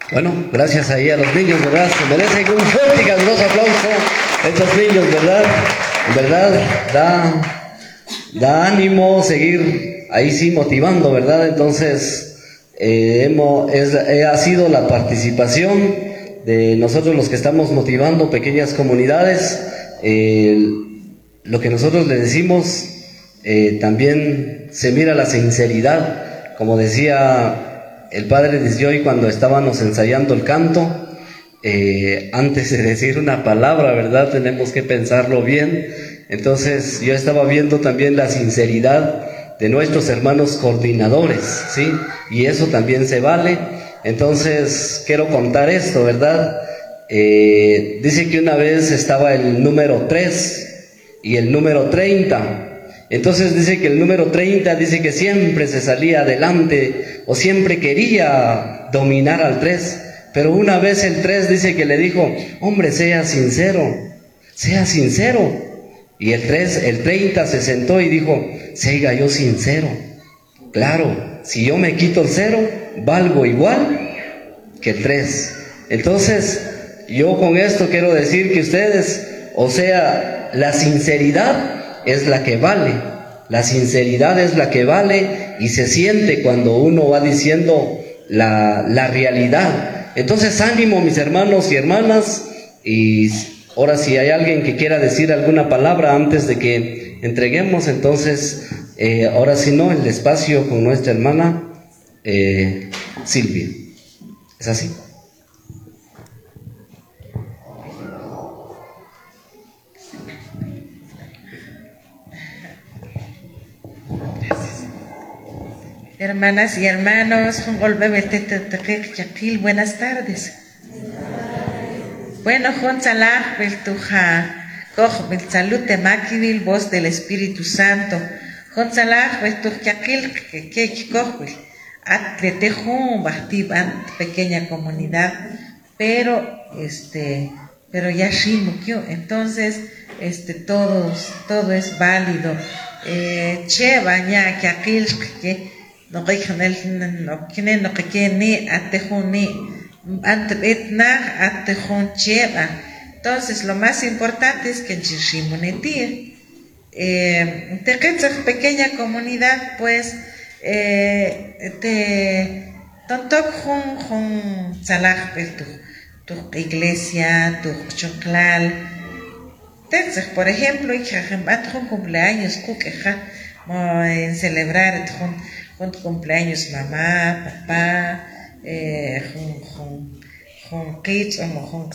Bueno, gracias ahí a los niños, ¿verdad? Se merecen un fuerte y caluroso aplauso. Estos niños, ¿verdad? ¿Verdad? Da ánimo seguir ahí sí motivando, ¿verdad? Entonces, ha sido la participación de nosotros los que estamos motivando pequeñas comunidades. Lo que nosotros le decimos, también se mira la sinceridad, como decía el padre Disjoy cuando estábamos ensayando el canto. Antes de decir una palabra, ¿verdad? Tenemos que pensarlo bien. Entonces yo estaba viendo también la sinceridad de nuestros hermanos coordinadores, ¿sí? Y eso también se vale. Entonces quiero contar esto, ¿verdad? Dice que una vez estaba el número 3 y el número 30. Entonces dice que el número 30 dice que siempre se salía adelante o siempre quería dominar al 3. Pero una vez el 3 dice que le dijo: hombre, sea sincero. Y el 30 se sentó y dijo: sea yo sincero. Claro, si yo me quito el 0, valgo igual que el 3. Entonces, yo con esto quiero decir que ustedes, o sea, la sinceridad es la que vale. La sinceridad es la que vale y se siente cuando uno va diciendo la realidad. Entonces, ánimo, mis hermanos y hermanas. Y ahora, si hay alguien que quiera decir alguna palabra antes de que entreguemos, entonces, ahora si no, el espacio con nuestra hermana Silvia. ¿Es así? Hermanas y hermanos, buenas tardes. Bueno, Jonzalá, salud de Maquivil, voz del Espíritu Santo. Jonzalá, pequeña comunidad, pero ya shimukyo, entonces todo es válido. Chevaña que aquel que no que ni atejuni antebetna atejun cheva. Entonces lo más importante es que en Chishimuneti pequeña comunidad, pues tontok jun salaj tu iglesia, tu choclal. Entonces, por ejemplo, un cumpleaños en celebrar un cumpleaños mamá, papá, un kids, un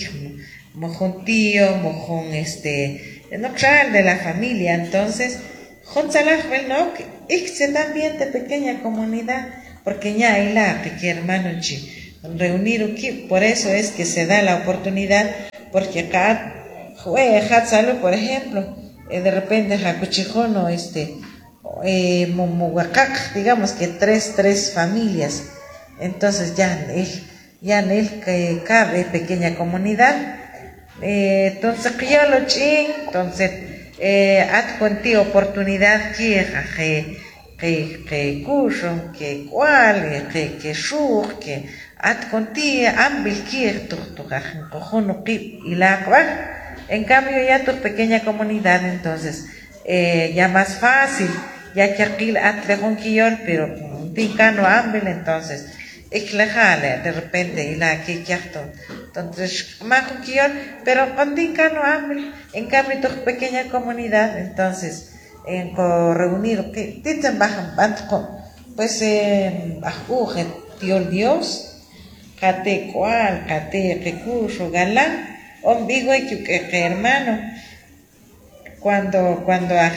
tío, no claro, de la familia. Entonces, no, también de pequeña comunidad, porque ya hay la que hermano reunir aquí, por eso es que se da la oportunidad, porque acá por ejemplo, de repente Jacuchijono, digamos que tres familias, entonces ya en él que cabe pequeña comunidad, entonces que yo lo ching, entonces adcuentí oportunidad que curso, que cual, que shur, que adcuentí ambil tu cojono y la. En cambio, ya tu pequeña comunidad, entonces, ya más fácil, ya que aquí atlejón quillón, pero tincano ámbel, entonces, de repente, y la que entonces, más quillón, pero con tincano ámbel, en cambio, tu pequeña comunidad, entonces, en reunir, que titan bajan, pues, tío Dios, cate cual, cate recurso, galán. Ombigo y que hermano, cuando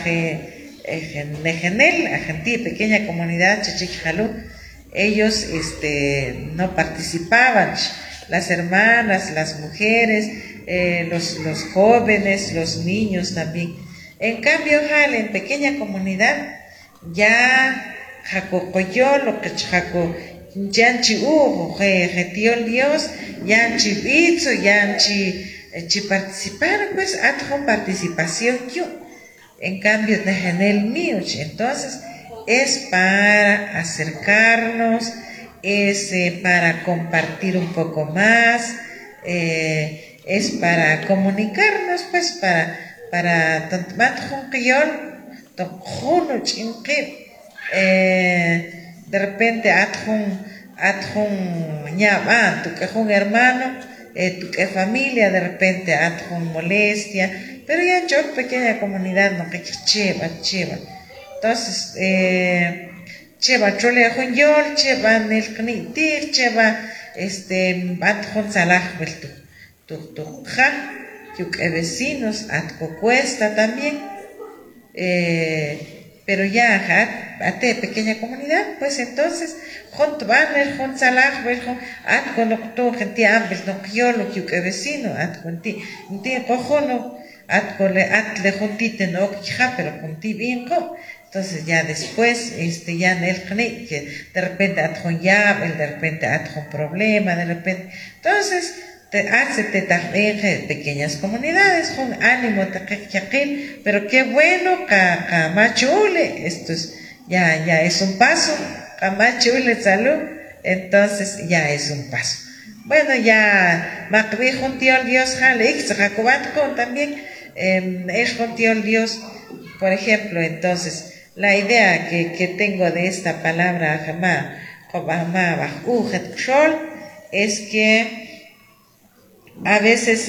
pequeña comunidad Chichijalú, ellos no participaban, las hermanas, las mujeres, los jóvenes, los niños también. En cambio, en pequeña comunidad ya jacocoyo lo que jaco yanchi tío Dios, yanchi bitzo, yanchi participar, pues con participación yo. En cambio en el mío, entonces es para acercarnos es para compartir un poco más, es para comunicarnos, pues, para tanto de repente tu que un hermano, tu que familia, de repente molestia, pero ya yo pequeña comunidad no que cheva. Entonces, cheva chole jun yol, cheva nel knitir, cheva atjun salah tu ja, que vecinos, atco cuesta también, pero ya ate pequeña comunidad, pues entonces junto banner, junto salah, atco no to gente ambes no yolo que vecino, atco ti cojono, atco le atle juntite no ja, pero junti bien co. Entonces ya después, ya en el que de repente atjon ya, de repente atjon problema, de repente, entonces hace también pequeñas comunidades con ánimo pero qué bueno machule, esto es ya es un paso, machule salud, entonces ya es un paso. Bueno, ya macbi un tío Dios jale con también es un tío Dios, por ejemplo. Entonces la idea que tengo de esta palabra es que a veces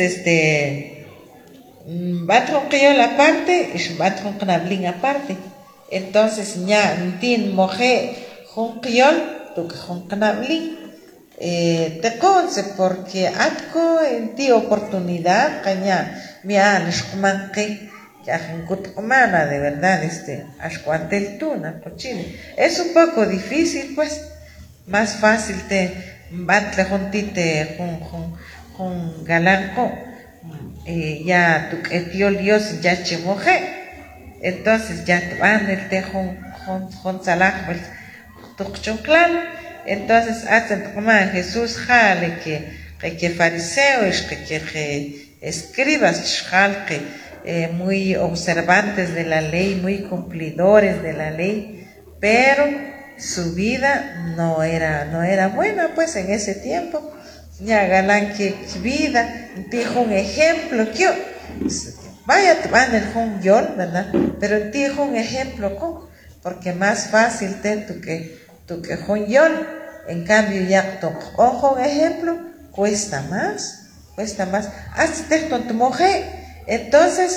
la parte y aparte. Entonces ya tin moje junquiol tu que junquinablin te conce porque atco en ti oportunidad caña mi anishmanque de verdad, ashcuantel tuna, cochile. Es un poco difícil, pues, más fácil te batle juntite con galanco, ya tu tío Dios ya chemoje, entonces ya te van el te con salah, tu chonclal, entonces hacen como Jesús jale que fariseos, que escribas, jale muy observantes de la ley, muy cumplidores de la ley, pero su vida no era buena, pues en ese tiempo. Ya galán que vida, dijo un ejemplo, que vaya te van el jun yon, ¿verdad? Pero dijo un ejemplo, porque más fácil tu que jun yon, en cambio ya tu ojo ejemplo, cuesta más. Hazte con tu mujer. Entonces,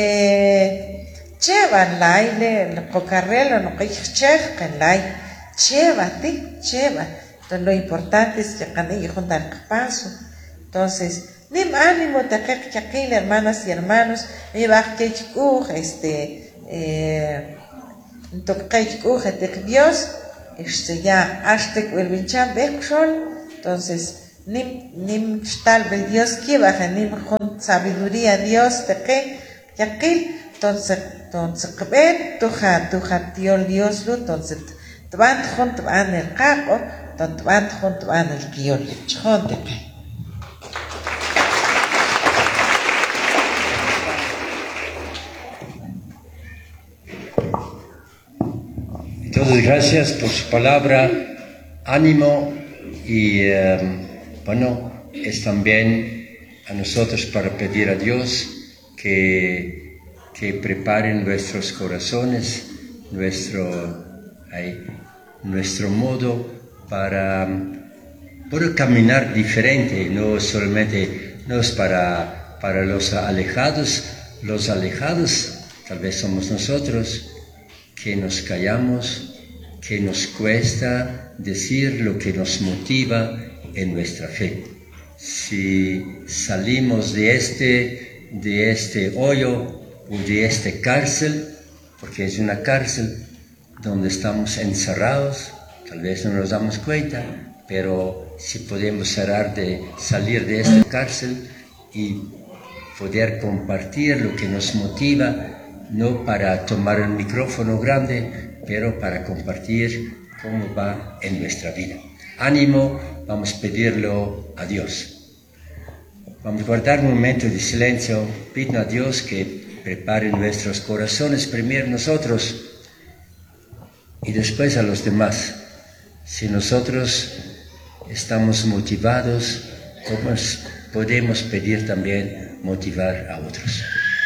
chevan laile, cocarrelo, no que chejan lai, cheva. Entonces, lo importante es que canilla juntar paso. Entonces, nim ánimo, taquil, hermanas y hermanos, me va que Dios, ya, hasta el vincham, entonces, nim tal el Dios que baja, nim con sabiduría Dios te que yakil, entonces tuja tío Dios lu, entonces tvan el caco, tvan el tío chon te que. Entonces, gracias por su palabra, ánimo y bueno, es también a nosotros para pedir a Dios que preparen nuestros corazones, nuestro modo para caminar diferente, no es para los alejados tal vez somos nosotros que nos callamos, que nos cuesta decir lo que nos motiva en nuestra fe. Si salimos de este hoyo o de esta cárcel, porque es una cárcel donde estamos encerrados, tal vez no nos damos cuenta, pero si podemos salir de esta cárcel y poder compartir lo que nos motiva, no para tomar el micrófono grande, pero para compartir cómo va en nuestra vida. Ánimo, vamos a pedirlo a Dios. Vamos a guardar un momento de silencio, pidiendo a Dios que prepare nuestros corazones, primero nosotros y después a los demás. Si nosotros estamos motivados, podemos pedir también motivar a otros.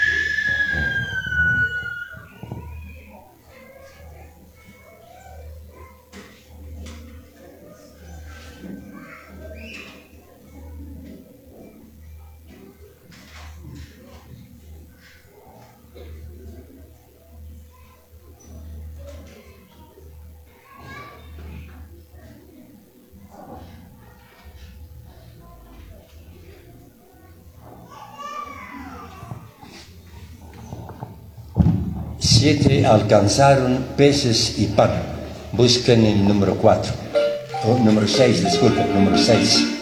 Siete alcanzaron peces y pan. Busquen el número 4. Número 6, disculpen, número 6.